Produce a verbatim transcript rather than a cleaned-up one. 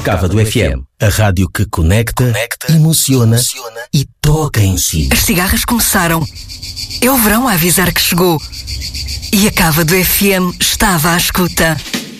Cava do F M. A rádio que conecta, conecta emociona, emociona e toca em si. As cigarras começaram. É o verão a avisar que chegou. E a Cava do F M estava à escuta.